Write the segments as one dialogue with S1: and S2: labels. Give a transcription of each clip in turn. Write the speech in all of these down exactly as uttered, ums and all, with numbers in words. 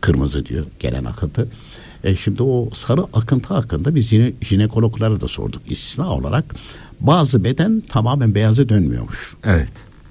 S1: kırmızı diyor gelen akıntı. E şimdi o sarı akıntı hakkında biz yine jinekologlara da sorduk. İstisna olarak bazı beden tamamen beyaza dönmüyormuş.
S2: Evet.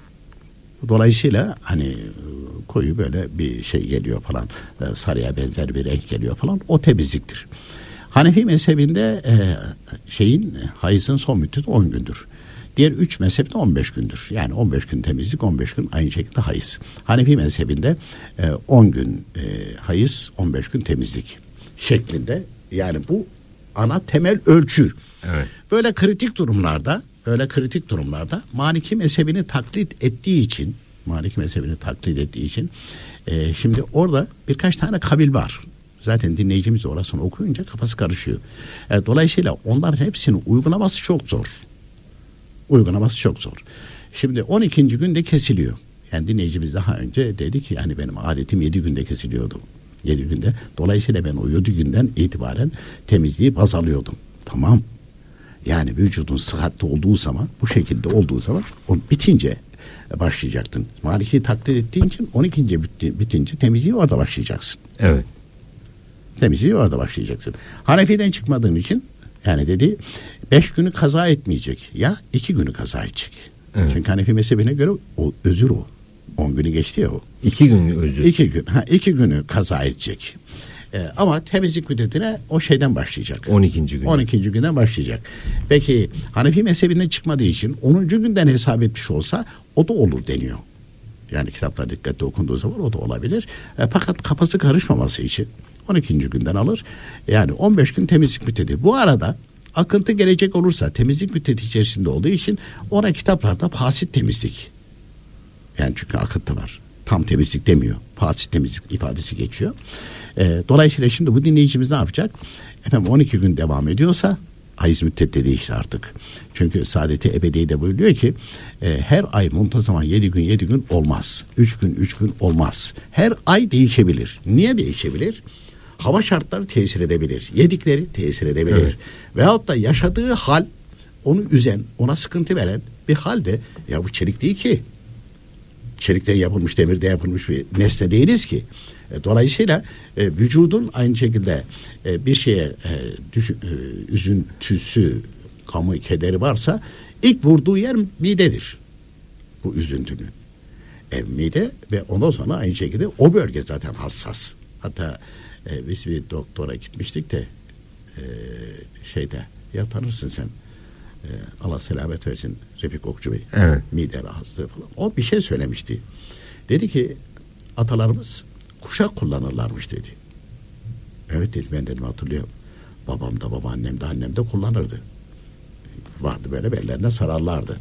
S1: Dolayısıyla hani koyu böyle bir şey geliyor falan, sarıya benzer bir renk geliyor falan, o temizliktir. Hanefi mezhebinde e, şeyin hayızın son müddeti on gündür. Diğer üç mezhepte on beş gündür. Yani on beş gün temizlik, on beş gün aynı şekilde hayız. Hanefi mezhebinde e, on gün e, hayız, on beş gün temizlik şeklinde. Yani bu ana temel ölçü.
S2: Evet.
S1: Böyle kritik durumlarda, böyle kritik durumlarda Maliki mezhebini taklit ettiği için, Maliki mezhebini taklit ettiği için e, şimdi orada birkaç tane kabil var. Zaten dinleyicimiz de orasını okuyunca kafası karışıyor. E, dolayısıyla onların hepsinin uygulaması çok zor. Uygulaması çok zor. Şimdi on ikinci günde kesiliyor. Yani dinleyicimiz daha önce dedi ki yani benim adetim yedi günde kesiliyordu. yedi günde. Dolayısıyla ben o yedi günden itibaren temizliği baz alıyordum. Tamam. Yani vücudun sıhhatli olduğu zaman, bu şekilde olduğu zaman o bitince başlayacaktın. Maliki'yi taklit ettiğin için on ikinci bitince temizliği orada başlayacaksın.
S2: Evet.
S1: Temizliği orada başlayacaksın. Hanefi'den çıkmadığın için yani dedi beş günü kaza etmeyecek ya iki günü kaza edecek. Evet. Çünkü Hanefi mezhebine göre o özür o. on günü geçti ya o.
S2: İki günü özür.
S1: İki gün, ha, iki günü kaza edecek. Ee, ama temizlik müddetine o şeyden başlayacak.
S2: on ikinci gün.
S1: on ikinci günden başlayacak. Peki Hanefi mezhebinden çıkmadığı için onuncu günden hesap etmiş olsa o da olur deniyor. Yani kitaplar dikkatli okunduğu zaman o da olabilir. E, fakat kafası karışmaması için on ikinci günden alır. Yani on beş gün temizlik müddeti. Bu arada akıntı gelecek olursa temizlik müddeti içerisinde olduğu için ona kitaplarda fasit temizlik. Yani çünkü akıntı var. Tam temizlik demiyor. Fasit temizlik ifadesi geçiyor. E, dolayısıyla şimdi bu dinleyicimiz ne yapacak? Efendim on iki gün devam ediyorsa hayız müddeti değişti artık. Çünkü Saadet-i Ebedi'de buyuruyor ki e, her ay muntazaman yedi gün yedi gün olmaz. üç gün üç gün olmaz. Her ay değişebilir. Niye değişebilir? Hava şartları tesir edebilir. Yedikleri tesir edebilir. Evet. Veyahut da yaşadığı hal onu üzen, ona sıkıntı veren bir halde ya bu çelik değil ki. Çelikten yapılmış, demirde yapılmış bir nesne değiliz ki. E, dolayısıyla e, vücudun aynı şekilde e, bir şeye e, düş, e, üzüntüsü, gamı, kederi varsa ilk vurduğu yer midedir. Bu üzüntünün. E, mide ve ondan sonra aynı şekilde o bölge zaten hassas. Hatta e, biz bir doktora gitmiştik de e, şeyde ya tanırsın sen e, Allah selamet versin Refik Okçu Bey.
S2: Evet.
S1: Mide rahatsızlığı falan. O bir şey söylemişti. Dedi ki atalarımız kuşak kullanırlarmış dedi. Evet dedi, ben dedim hatırlıyorum. Babam da babaannem de annem de kullanırdı. Vardı böyle bellerine sararlardı.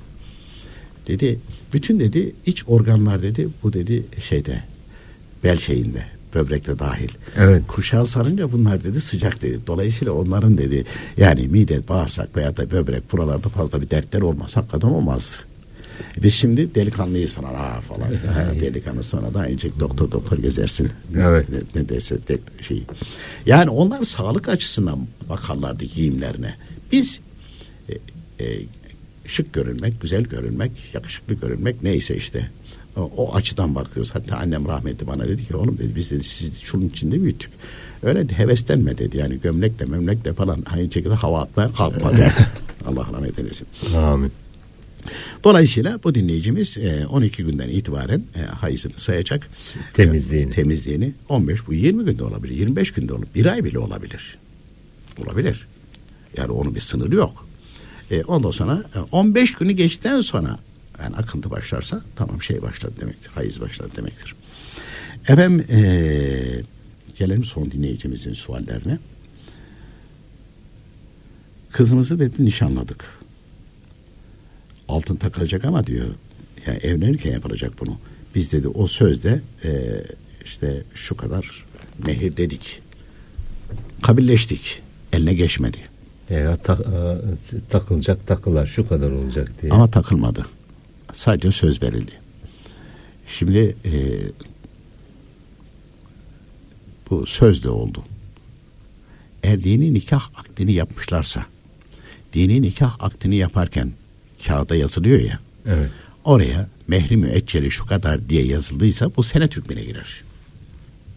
S1: Dedi bütün dedi iç organlar dedi bu dedi şeyde bel şeyinde böbrekte dahil.
S2: Evet.
S1: Kuşağı sarınca bunlar dedi sıcak dedi. Dolayısıyla onların dedi yani mide, bağırsak veya da böbrek buralarda fazla bir dertler olmaz. Hakikaten olmazdı. Biz şimdi delikanlıyız falan ha falan. Ha, delikanlı sonra da aynı şekilde doktor doktor gezersin.
S2: Evet.
S1: Ne, ne derse de, şey. Yani onlar sağlık açısından bakarlardı giyimlerine. Biz e, e, şık görünmek, güzel görünmek, yakışıklı görünmek neyse işte. O, o açıdan bakıyoruz. Hatta annem rahmetli bana dedi ki oğlum dedi biz dedi sizi şunun içinde büyüttük. Öyle de heveslenme dedi. Yani gömlekle memlekle falan aynı şekilde hava atmaya kalkma dedi. Allah rahmet eylesin.
S2: Amin.
S1: Dolayısıyla bu dinleyicimiz on iki günden itibaren hayızını sayacak.
S2: Temizliğini.
S1: Temizliğini on beş bu yirmi günde olabilir. yirmi beş günde olur. Bir ay bile olabilir. Olabilir. Yani onun bir sınırı yok. Ondan sonra on beş günü geçtikten sonra yani akıntı başlarsa tamam şey başladı demektir. Hayız başladı demektir. Efendim ee, gelelim son dinleyicimizin suallerine. Kızımızı dedi nişanladık. Altın takılacak ama diyor yani evlenirken yapılacak bunu. Biz dedi o sözde e, işte şu kadar mehir dedik. Kabilleştik. Eline geçmedi.
S2: Ya ta, takılacak takılar şu kadar olacak diye.
S1: Ama takılmadı. Sadece söz verildi. Şimdi e, bu sözle oldu. Eğer dini nikah akdini yapmışlarsa dini nikah akdini yaparken kağıda yazılıyor ya.
S2: Evet.
S1: Oraya mehri müecceli şu kadar diye yazıldıysa bu senet hükmüne girer.